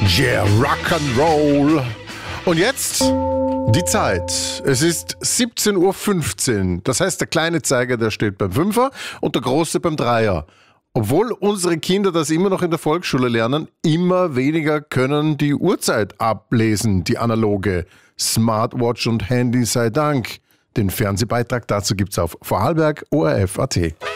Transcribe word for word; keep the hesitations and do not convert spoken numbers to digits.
Yeah, Rock'n'Roll. Und jetzt die Zeit. Es ist siebzehn Uhr fünfzehn. Das heißt, der kleine Zeiger, der steht beim Fünfer und der große beim Dreier. Obwohl unsere Kinder das immer noch in der Volksschule lernen, immer weniger können die Uhrzeit ablesen, die analoge. Smartwatch und Handy sei Dank. Den Fernsehbeitrag dazu gibt's auf vorarlberg punkt o r f punkt a t.